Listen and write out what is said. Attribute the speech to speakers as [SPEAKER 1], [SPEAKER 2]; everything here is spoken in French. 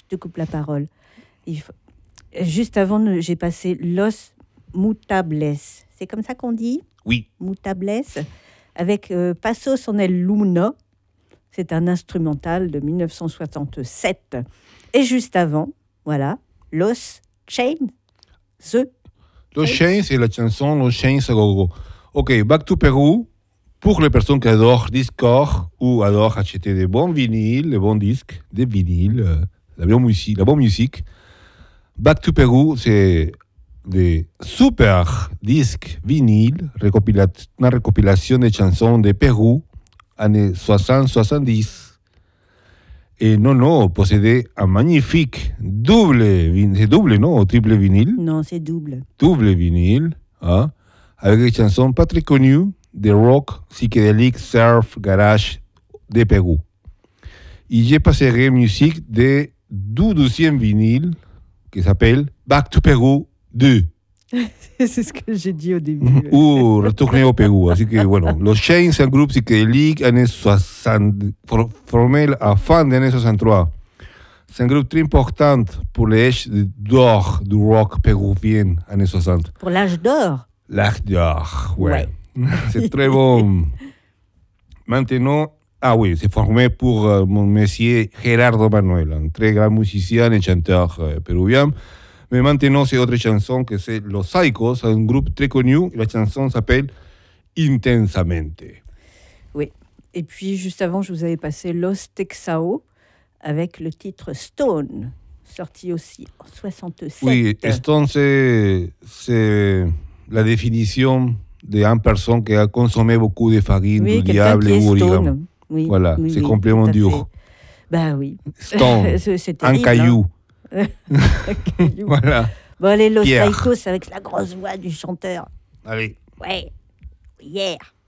[SPEAKER 1] te coupe la parole. Juste avant, j'ai passé Los Mutables. C'est comme ça qu'on dit ?
[SPEAKER 2] Oui.
[SPEAKER 1] Mutables. Avec Passos en el Luna. C'est un instrumental de 1967. Et juste avant, voilà, Los Chains.
[SPEAKER 2] Los Chains et la chanson Los Chains à gogo. Ok, Back to Peru. Pour les personnes qui adorent Discord ou adorent acheter des bons vinyles, des bons disques, des vinyles, la bonne musique. Back to Peru, c'est des super disques vinyles, une recopilation des chansons de Pérou, années 60-70. Et non, possédait un magnifique c'est double, non, ou triple vinyle?
[SPEAKER 1] Non, c'est double.
[SPEAKER 2] Double vinyle, hein, avec des chansons pas très connues, de rock, psychédélique, surf, garage de Pérou. Et j'ai passé musique du 12e vinyle qui s'appelle Back to Peru 2.
[SPEAKER 1] C'est ce que j'ai dit au début.
[SPEAKER 2] Ou Retourner au Pérou. Así que, bueno, Los Chains, c'est un groupe psychédélique années 60, formé à la fin des années 63. C'est un groupe très important pour l'âge d'or du rock péruvien années 60.
[SPEAKER 1] Pour l'âge d'or?
[SPEAKER 2] L'âge d'or, ouais. C'est très bon. Maintenant, c'est formé pour mon monsieur Gerardo Manuel, un très grand musicien et chanteur péruvien. Mais maintenant, c'est autre chanson que c'est Los Psychos, un groupe très connu. La chanson s'appelle Intensamente.
[SPEAKER 1] Oui. Et puis, juste avant, je vous avais passé Los Texao avec le titre Stone, sorti aussi en 67.
[SPEAKER 2] Oui, Stone, c'est la définition d'une personne qui a consommé beaucoup de farine, du diable ou origami.
[SPEAKER 1] Oui,
[SPEAKER 2] voilà, c'est complètement dur.
[SPEAKER 1] Ben oui.
[SPEAKER 2] Stone,
[SPEAKER 1] c'est terrible,
[SPEAKER 2] un caillou.
[SPEAKER 1] Voilà. Bon, allez, Los Psychos avec la grosse voix du chanteur.
[SPEAKER 2] Allez.
[SPEAKER 1] Ouais. Yeah.